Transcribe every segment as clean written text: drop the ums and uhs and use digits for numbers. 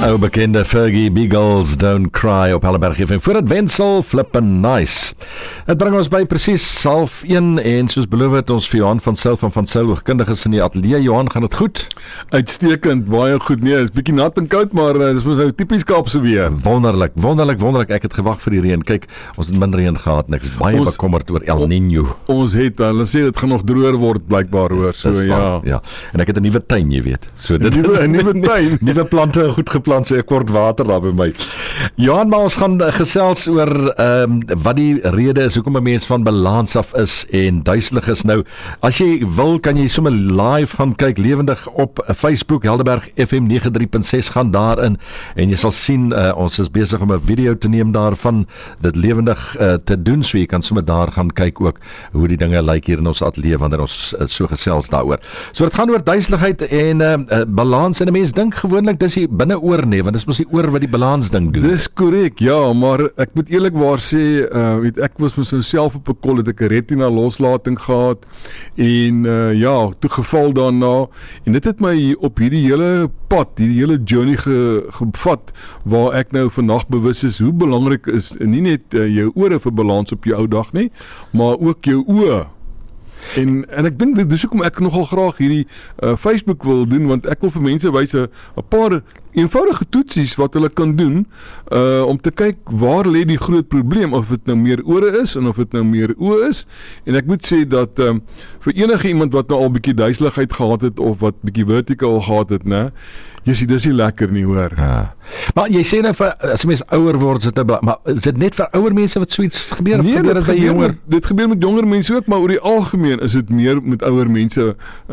Ou bekende Fergie Beagles Don't Cry op Helleberg FM voor het Wensel Flippin' Nice. Het bring ons by presies 12:30 en soos beloof het ons vir Johan van Zyl van Zyl hoogkundiges in die ateljee. Johan, gaan dit goed? Uitstekend, baie goed. Nee, is bietjie nat en koud, maar dis mos nou tipies Kaapse weer. Wonderlik. Ek het gewag vir die reën. Kyk, ons het min reën gehad en ek is baie bekommerd oor El Niño. Ons het, hulle sê dit gaan nog droër word blykbaar hoor. So ja. En ek het 'n nuwe tuin, jy weet. So dit 'n nuwe tuin. Nuwe plante goed geplant, so ek kort water daar by my. Johan, maar ons gaan gesels oor wat die rede is hoekom 'n mens van balans af is en duiselig is. Nou, as jy wil, kan jy sommer live gaan kyk lewendig op Facebook Helderberg FM 93.6, gaan daarin en jy sal sien ons is besig om 'n video te neem daarvan, dit lewendig te doen, so jy kan sommer daar gaan kyk ook hoe die dinge lyk hier in ons ateljee wanneer ons so gesels daaroor. So dit gaan oor duiseligheid en balans, en 'n mens dink gewoonlik dis die binneoor nie, want dis mos die oor wat die balans ding doen. Dis korrek, ja, maar ek moet eerlikwaar sê, weet ek was mos nou self op 'n kol, het ek 'n retina loslating gehad en toe geval daarna, en dit het my op hierdie hele pad, hierdie hele journey gevat, waar ek nou vandag bewus is hoe belangrik is nie net jou ore vir balans op jou ou dag nie, maar ook jou oë. En ek dink dis hoekom ek nogal graag hierdie Facebook wil doen, want ek wil vir mense wys 'n paar eenvoudige toetsies wat hulle kan doen om te kyk waar lê die groot probleem, of dit nou meer ore is en of dit nou meer oë is. En ek moet sê dat vir enige iemand wat nou al bietjie duiseligheid gehad het of wat bietjie vertigo gehad het, né, dis nie lekker nie, hoor. Ja. Maar jy sê nou vir as mens ouer word, maar is dit net vir ouer mense wat so iets gebeur? Nee, gebeur dit by jonger? Dit gebeur met jonger mense ook, maar oor die algemeen is dit meer met ouer mense.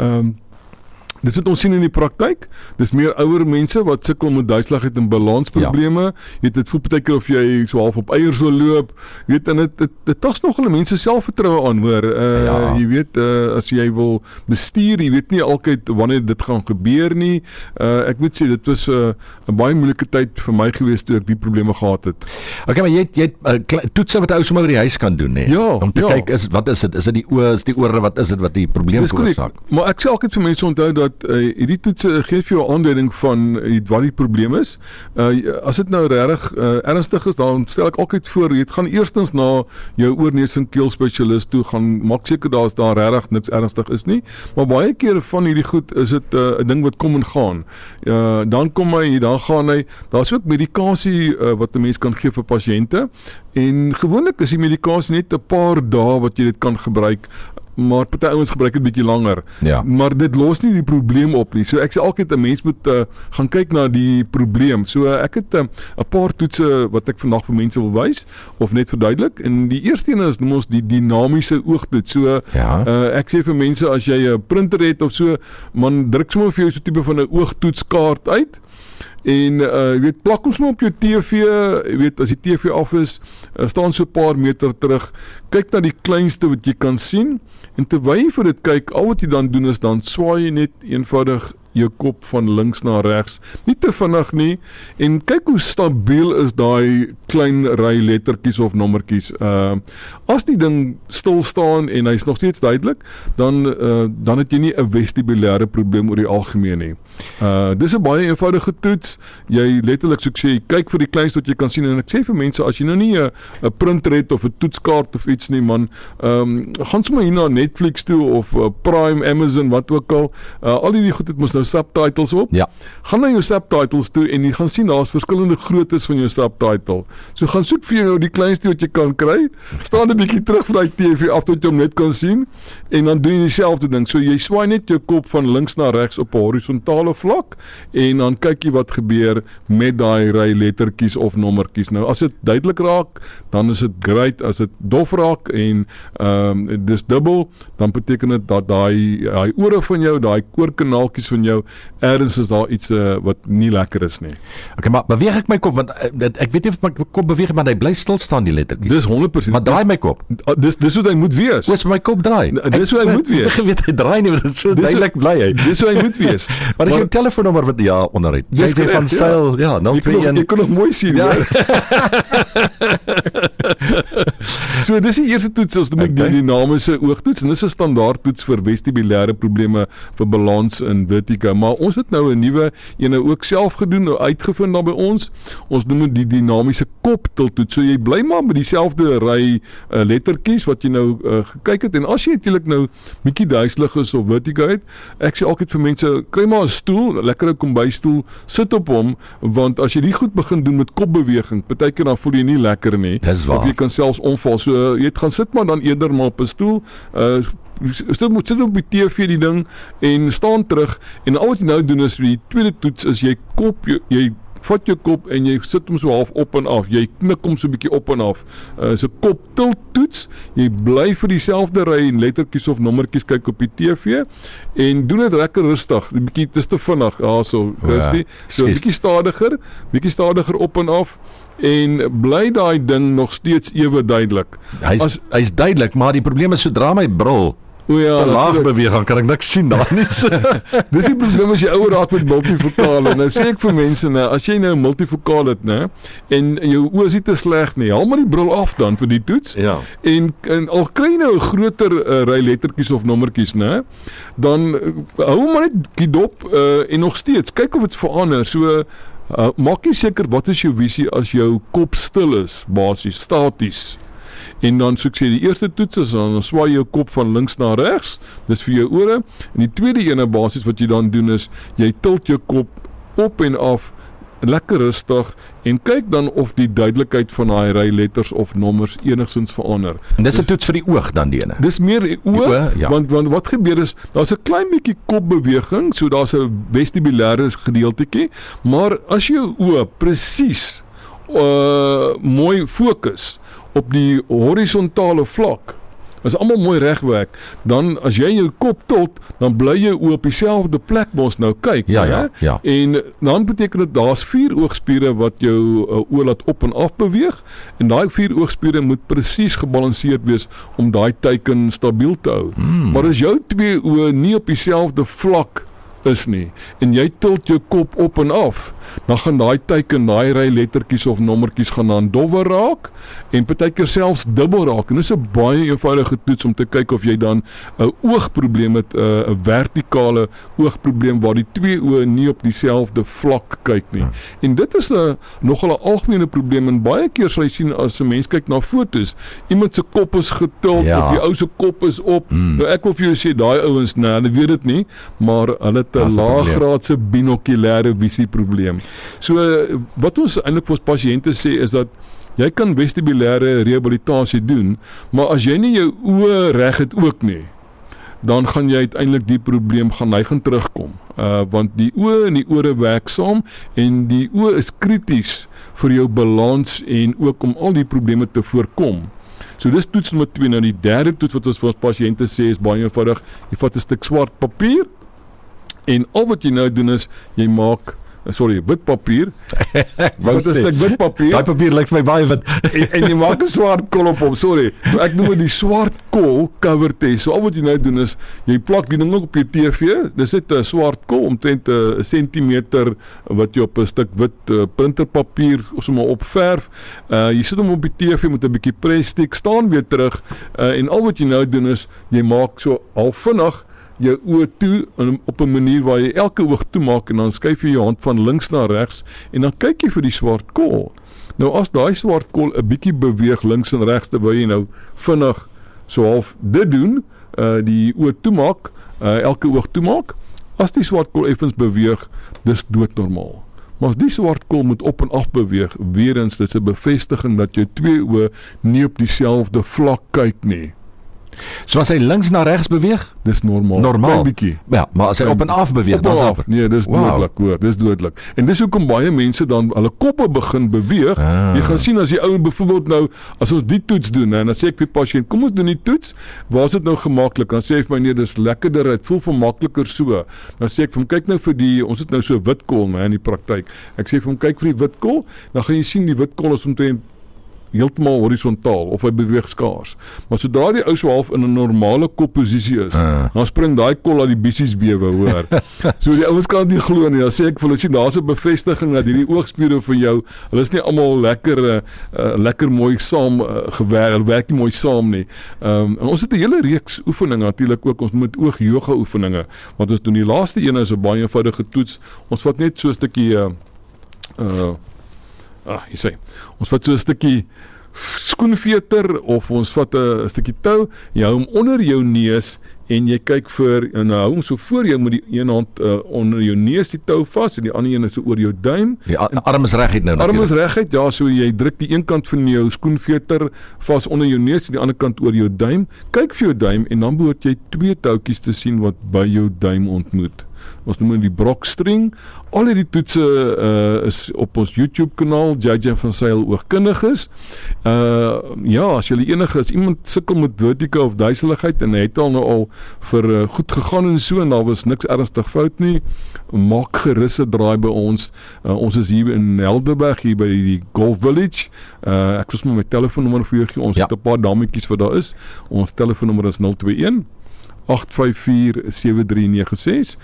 Dis wat ons sien in die praktyk. Dis meer ouer mense wat sukkel met duiseligheid en balansprobleme. Ja. Dit voel partykeer of jy so half op eiers wil loop. Weet, en dit tas nog hulle mense selfvertroue aan, hoor. Jy weet, as jy wil bestuur, jy weet nie altyd wanneer dit gaan gebeur nie. Ek moet sê, dit was 'n baie moeilike tyd vir my gewees toe ek die probleme gehad het. Okay, maar jy het toetse wat ou sommer by die huis kan doen, hè? Ja, om te kyk, wat is dit? Is dit die oë, is die ore, wat is dit wat die probleem veroorsaak? Maar ek sê altyd vir mense onthou dat hierdie toetse gee vir jou 'n aanduiding van wat die probleem is. As dit nou regtig ernstig is, dan stel ek altyd voor, jy gaan eerstens na jou oor, neus en keel spesialist toe gaan, maak seker daar regtig niks ernstig is nie. Maar baie keer van hierdie goed is dit 'n ding wat kom en gaan. Dan gaan hy, daar's ook medikasie wat 'n mens kan gee vir pasiënte. En gewoonlik is die medikasie net 'n paar dae wat jy dit kan gebruik. Maar party ouens gebruik dit bietjie langer. Ja. Maar dit los nie die probleem op nie. So ek sê altyd 'n mens moet gaan kyk na die probleem. So ek het 'n paar toetse wat ek vandag vir mense wil wys of net verduidelik. En die eerste een is noem ons die dinamiese oogtoets. So ek sê vir mense, as jy 'n printer het of so, man, druk sommer vir jou so 'n tipe van 'n oogtoetskaart uit. En jy weet, plak ons maar op jou TV, jy weet, as die TV af is, staan so 'n paar meter terug, kyk na die kleinste wat jy kan sien, en terwyl jy vir dit kyk, al wat jy dan doen is, dan swaai jy net eenvoudig jou kop van links na regs, nie te vinnig nie, en kyk hoe stabiel is daai klein ry lettertjies of nommertjies. As die ding stil staan en hy's nog steeds duidelik, dan het jy nie 'n vestibulêre probleem oor die algemeen nie. Dis 'n baie eenvoudige toets. Jy letterlik, soos ek sê, kyk vir die kleinste wat jy kan sien, en ek sê vir mense, as jy nou nie 'n printer het of 'n toetskaart of iets nie, man, gaan sommer hier na Netflix toe of Prime, Amazon, wat ook al hierdie goed het mos nou subtitles op. Ja. Gaan na jou subtitles toe en jy gaan sien daar's verskillende groottes van jou subtitle. So gaan soek vir jou die kleinste wat jy kan kry. Staan 'n bietjie terug van die TV af tot jy hom net kan sien, en dan doen jy dieselfde ding. So jy swaai net jou kop van links na regs op 'n horisontale vlak, en dan kyk jy wat gebeur met daai ry lettertjies of nommertjies. Nou as dit duidelik raak, dan is dit great. As dit dof raak en dis dubbel, dan beteken dit dat daai ore van jou, daai oorkanaaltjies van jou, ergens is daar iets wat nie lekker is nie. Okay, maar beweeg ek my kop, want ek weet nie of my kop beweeg, maar hy bly stil staan, die lettertjies. Dis 100%. Maar draai my kop. Dis hoe hy moet wees. Oos, my kop draai. Dis hoe hy moet wees. Ek weet hy draai nie, want dit is so duidelik bly hy. Dis hoe hy moet wees. Maar is jou telefoonnommer wat onderuit? Jy van Zyl, ja, 021. Jy kan nog mooi sien, ja. So dis die eerste toets, ons noem die dinamiese oogtoets en dis 'n standaard toets vir vestibulêre probleme vir balans in vertigo. Maar ons het nou 'n nuwe ene ook self gedoen, uitgevind daar by ons. Ons noem dit die dinamiese koptiltoets. So jy bly maar met dieselfde ry lettertjies wat jy nou gekyk het en as jy natuurlik nou bietjie duiselig is of vertigo het, ek sê altyd vir mense, kry maar 'n stoel, 'n lekker kombystoel, sit op hom, want as jy die goed begin doen met kopbeweging, partykeer dan voel jy nie lekker nie. Of jy kan selfs omval. So jy gaan sit maar dan eerder maar op 'n stoel. Sit op die TV die ding en staan terug en al wat jy nou doen is die tweede toets is jy vat jou kop en jy sit hom so half op en af. Jy knik hom so 'n bietjie op en af. So kop tilt toets. Jy bly vir dieselfde ry en lettertjies of nommertjies kyk op die TV en doen dit lekker rustig. 'n bietjie te vinnig. So Christie. So 'n bietjie stadiger op en af. En bly daai ding nog steeds ewe duidelik. Hy's duidelik, maar die probleem is sodra my bril te laag beweeg, dan kan ek niks sien daar nie. Dis die probleem as jy ouer raak met multifokale. Nou sê ek vir mense, as jy nou multifokaal het, en jou oë is nie te sleg nie, haal maar die bril af dan vir die toets. Ja. En al kry jy nou 'n groter ry lettertjies of nommertjies, dan hou maar net dop en nog steeds kyk of dit verander. So maak jy seker wat is jou visie as jou kop stil is, basies staties. En dan soek jy die eerste toets is dan swaai jou kop van links na regs, dis vir jou ore. En die tweede ene basies wat jy dan doen is jy tilt jou kop op en af, lekker rustig en kyk dan of die duidelikheid van daai ry letters of nommers enigstens verander. En dis 'n toets vir die oog dan die ene. Dis meer die oog, ja. want wat gebeur is daar's 'n klein bietjie kopbeweging, so daar's 'n vestibulêre gedeeltetjie, maar as jou oë presies mooi fokus op die horisontale vlak, as almal mooi regwerk, dan as jy jou kop tilt, dan bly jy op dieselfde plek ons nou kyk. Ja. En dan beteken dit daar's 4 oogspiere wat jou oë laat op en af beweeg en daai 4 oogspiere moet presies gebalanseerd wees om daai teiken stabiel te hou. Maar as jou 2 oë nie op dieselfde vlak is nie en jy tilt jou kop op en af, dan gaan daai teiken, daai ry lettertjies of nommertjies gaan dan dowwer raak en partykeer selfs dubbel raak. En dis 'n baie eenvoudige toets om te kyk of jy dan 'n oogprobleem het, 'n vertikale oogprobleem waar die 2 oë nie op dieselfde vlak kyk nie. En dit is nogal 'n algemene probleem en baie keer sal jy sien as 'n mens kyk na fotos, iemand se kop is getilt of die ou se kop is op. Nou ek wil vir jou sê daai ouens, hulle weet dit nie, maar hulle het 'n laaggraadse binokulêre visie probleem. So wat ons eintlik vir ons pasiënte sê is dat jy kan vestibulêre rehabilitasie doen, maar as jy nie jou oë reg het ook nie, dan gaan jy uiteindelik die probleem gaan terugkom. Want die oë en die ore werk saam en die oë is krities vir jou balans en ook om al die probleme te voorkom. So dis toets nommer 2. Nou die derde toets wat ons vir ons pasiënte sê is baie eenvoudig. Jy vat 'n stuk swart papier en al wat jy nou doen is jy maak wit papier. Wat 'n stuk wit papier. Daai papier lyk vir my baie wit. en jy maak 'n swart kol op hom. Ek noem dit die swart kol cover test. So al wat jy nou doen is jy plak die ding op jou TV. Dis net 'n swart kol omtrent 'n sentimeter wat jy op 'n stuk wit printerpapier sommer opverf. Jy sit hom op die TV met 'n bietjie pressstick, staan weer terug en al wat jy nou doen is jy maak so half vinnig jou oë toe op 'n manier waar jy elke oog toemaak en dan skuif jy jou hand van links na regs en dan kyk jy vir die swart kol. Nou as daai swart kol 'n bietjie beweeg links en regs terwyl jy nou vinnig so half dit doen, die oë toemaak, elke oog toemaak, as die swart kol effens beweeg, dis doodnormaal. Maar as die swart kol moet op en af beweeg, weer eens dit is 'n bevestiging dat jou 2 oë nie op dieselfde vlak kyk nie. So as hy links na regs beweeg, dis normaal. Normaal. Bietjie. Ja, maar as hy op en af beweeg, dan is dit nee, dis dodelik, hoor, dis dodelik. En dis hoekom baie mense dan hulle koppe begin beweeg. Jy gaan sien as die ou byvoorbeeld nou as ons die toets doen, en dan sê ek vir die pasiënt, kom ons doen die toets. Waar is dit nou gemaklik? Dan sê hy vir my nee, dis lekkerder, dit voel vir makliker so. Dan sê ek vir hom kyk nou vir ons het nou so wit kol in die praktyk. Ek sê vir hom kyk vir die wit kol, dan gaan jy sien die wit kol is omtrent heeltemal horisontaal of hy beweeg skaars. Maar sodra die ou so half in 'n normale kopposisie is, dan spring daai kol uit die bissies bewe, hoor. So die ouens kan dit nie glo nie. Dan sê ek vir hulle, sien, daar's 'n bevestiging dat hierdie oogspiere vir jou, hulle is nie almal lekker mooi saam gewerk, hulle werk nie mooi saam nie. En ons het 'n hele reeks oefeninge natuurlik ook, ons moet oog-yoga oefeninge, wat ons doen. Die laaste een is 'n baie eenvoudige toets. Ons vat net so 'n stukkie ons vat so 'n stukkie skoenveter of ons vat 'n stukkie tou, jy hou hom onder jou neus en jy kyk en hou hom so voor jou met die een hand onder jou neus die tou vas en die ander een is so oor jou duim. Die arm is reguit nou. Arm is reguit, ja, so jy druk die een kant van jou skoenveter vas onder jou neus en die ander kant oor jou duim. Kyk vir jou duim en dan behoort jy 2 toutjies te sien wat by jou duim ontmoet. Ons noem die brokstring. Al die toetse is op ons YouTube kanaal, JJ van Sail Oogkundiges. As iemand sukkel met vertigo of duiseligheid en hy het al vir goed gegaan en so en daar was niks ernstig fout nie, maak gerus 'n draai by ons. Ons is hier in Helderberg, hier by die Golf Village. Ek sal my telefoonnommer vir jou gee. Ons het 'n paar dametjies wat daar is. Ons telefoonnommer is 021 854-7396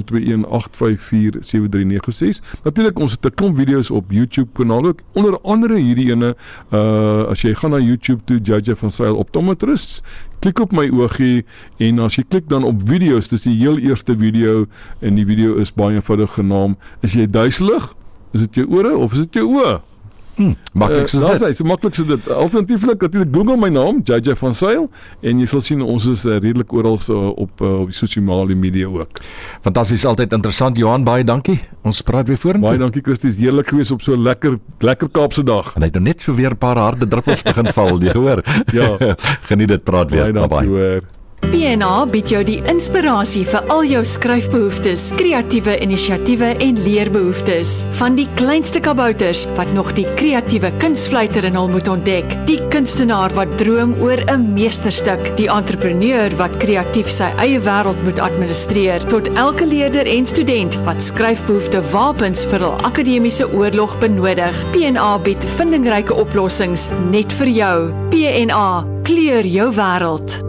021-854-7396. Natuurlik, ons het 'n klomp video's op YouTube kanaal ook, onder andere hierdie ene, as jy gaan na YouTube toe, JJ van Sail Optometrists, klik op my oogie en as jy klik dan op video's, dis die heel eerste video en die video is baie eenvoudig genaamd, is jy duiselig? Is dit jou ore of is dit jou oë? Maklik soos dit. So maklik soos dit. Alternatiefelik natuurlik Google my naam, JJ van Sail, en jy sal sien ons is redelik oral op die sosiale media ook. Fantasties, altyd interessant. Johan, baie dankie. Ons praat weer vorentoe. Baie dankie Christus, heerlik gewees op so lekker Kaapse dag. En hy het nou net so weer 'n paar harde druppels begin val, jy hoor. Ja. Geniet dit, praat weer. Baie dankie hoor. PNA bied jou die inspirasie vir al jou skryfbehoeftes, kreatiewe inisiatiewe en leerbehoeftes. Van die kleinste kabouters wat nog die kreatiewe kunsfluiter in hul moet ontdek, die kunstenaar wat droom oor 'n meesterstuk, die entrepreneur wat kreatief sy eie wêreld moet administreer, tot elke leerder en student wat skryfbehoefte wapens vir hul akademiese oorlog benodig. PNA bied vindingryke oplossings net vir jou. PNA, kleur jou wêreld.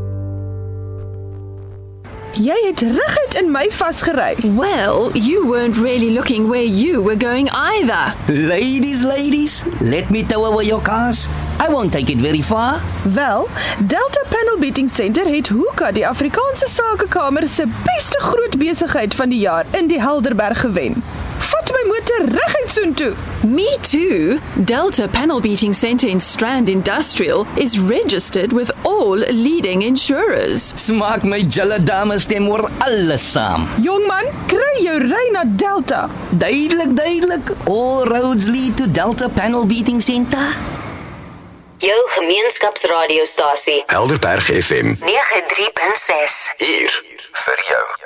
Jy het reguit in my vasgery. Well, you weren't really looking where you were going either. Ladies, let me tow away your cars. I won't take it very far. Wel, Delta Panel Beating Center het Hoeka, die Afrikaanse Sakekamer se beste groot besigheid van die jaar in die Helderberg gewen. Vat my motor reguit soontoe. Me too. Delta Panel Beating Center in Strand Industrial is registered with all leading insurers. Smaak my julle dames stem oor alles saam. Jongman, kry jou ry na Delta. Duidelik. All roads lead to Delta Panel Beating Center. Jou gemeenskapsradiostasie Helderberg FM 93.6 hier vir jou.